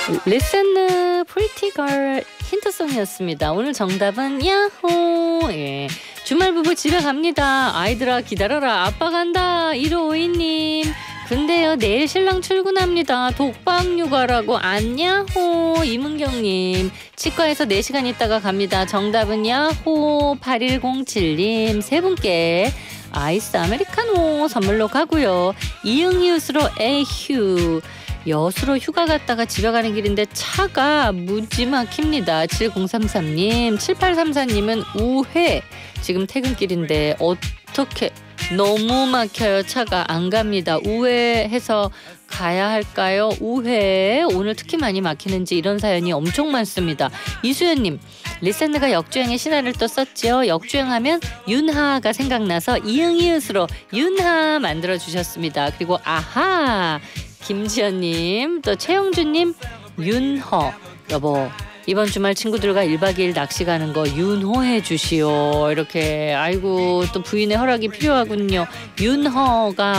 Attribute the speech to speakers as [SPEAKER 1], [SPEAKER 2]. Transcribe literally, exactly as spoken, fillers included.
[SPEAKER 1] 리센느 프리티걸 힌트송이었습니다. 오늘 정답은 야호. 예. 주말 부부 집에 갑니다. 아이들아 기다려라. 아빠 간다. 일오오이 님. 근데요 내일 신랑 출근합니다. 독박 육아라고 안야호. 이문경님. 치과에서 네 시간 있다가 갑니다. 정답은 야호. 팔일공칠 님. 세 분께 아이스 아메리카노 선물로 가고요. 이응이웃으로 에휴. 여수로 휴가 갔다가 집에 가는 길인데 차가 무지 막힙니다. 칠공삼삼 님. 칠팔삼사 님은 우회. 지금 퇴근길인데 어떻게 너무 막혀요. 차가 안 갑니다. 우회해서 가야 할까요? 우회. 오늘 특히 많이 막히는지 이런 사연이 엄청 많습니다. 이수연님. 리센느가 역주행의 신화를 또 썼죠. 역주행하면 윤하가 생각나서 이응이웃으로 윤하 만들어주셨습니다. 그리고 아하. 김지연님, 또 최영주님, 윤허. 여보, 이번 주말 친구들과 일박 이일 낚시 가는 거 윤호해 주시오. 이렇게 아이고 또 부인의 허락이 필요하군요. 윤허가